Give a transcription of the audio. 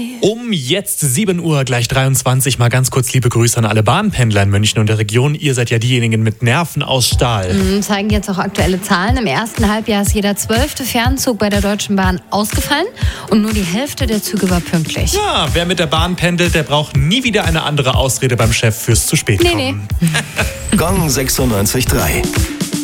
Um jetzt 7 Uhr, gleich 23, mal ganz kurz liebe Grüße an alle Bahnpendler in München und der Region. Ihr seid ja diejenigen mit Nerven aus Stahl. Zeigen jetzt auch aktuelle Zahlen. Im ersten Halbjahr ist jeder 12. Fernzug bei der Deutschen Bahn ausgefallen und nur die Hälfte der Züge war pünktlich. Ja, wer mit der Bahn pendelt, der braucht nie wieder eine andere Ausrede beim Chef fürs zu spät kommen. Nee. Gong 96.3.